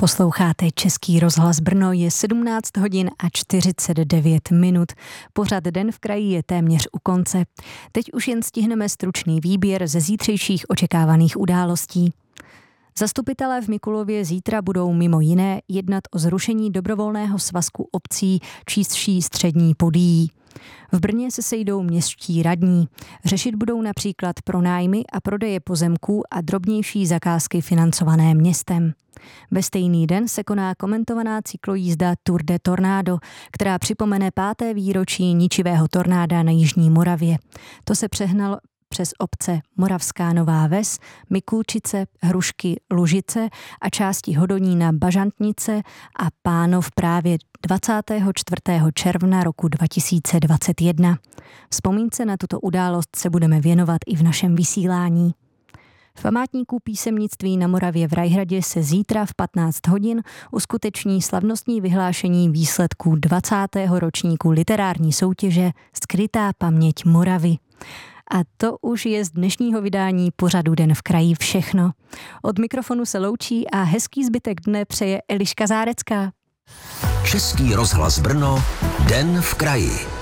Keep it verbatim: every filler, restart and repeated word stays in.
Posloucháte Český rozhlas Brno, je sedmnáct hodin a čtyřicet devět minut. Pořad Den v kraji je téměř u konce. Teď už jen stihneme stručný výběr ze zítřejších očekávaných událostí. Zastupitelé v Mikulově zítra budou mimo jiné jednat o zrušení dobrovolného svazku obcí čístší střední Podyjí. V Brně se sejdou městští radní. Řešit budou například pronájmy a prodeje pozemků a drobnější zakázky financované městem. Ve stejný den se koná komentovaná cyklojízda Tour de Tornado, která připomene páté výročí ničivého tornáda na jižní Moravě. To se přehnal přes obce Moravská Nová Ves, Mikulčice, Hrušky, Lužice a části Hodonína, Bažantnice a Pánov právě dvacátého čtvrtého června roku dva tisíce dvacet jedna. Vzpomínce na tuto událost se budeme věnovat i v našem vysílání. V památníku písemnictví na Moravě v Rajhradě se zítra v patnáct hodin uskuteční slavnostní vyhlášení výsledků dvacátého ročníku literární soutěže Skrytá paměť Moravy. A to už je z dnešního vydání pořadu Den v kraji všechno. Od mikrofonu se loučí a hezký zbytek dne přeje Eliška Zárecká. Český rozhlas Brno, Den v kraji.